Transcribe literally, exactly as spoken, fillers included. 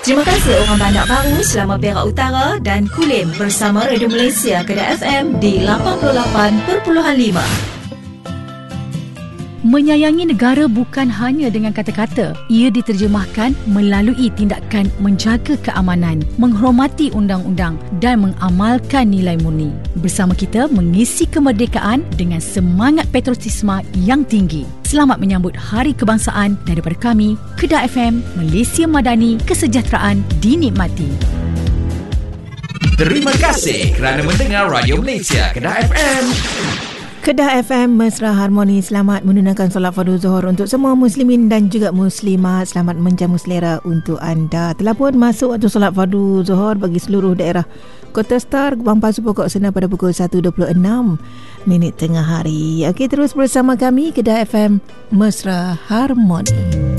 Terima kasih orang Bandar Baru, Selama Perak Utara dan Kulim bersama Radio Malaysia Kedah F M di lapan puluh lapan perpuluhan lima. Menyayangi negara bukan hanya dengan kata-kata. Ia diterjemahkan melalui tindakan menjaga keamanan, menghormati undang-undang dan mengamalkan nilai murni. Bersama kita mengisi kemerdekaan dengan semangat patriotisme yang tinggi. Selamat menyambut Hari Kebangsaan daripada kami, Kedah F M, Malaysia Madani, kesejahteraan dinikmati. Terima kasih kerana mendengar Radio Malaysia Kedah F M. Kedah F M Mesra Harmoni. Selamat menunaikan solat fardu Zuhur untuk semua muslimin dan juga muslimat. Selamat menjamu selera untuk anda. Telah pun masuk waktu solat fardu Zuhur bagi seluruh daerah Kota Star, Gebang Pasu Pokok Sena pada pukul satu dua puluh enam minit tengah hari. Okey, terus bersama kami Kedah F M Mesra Harmoni.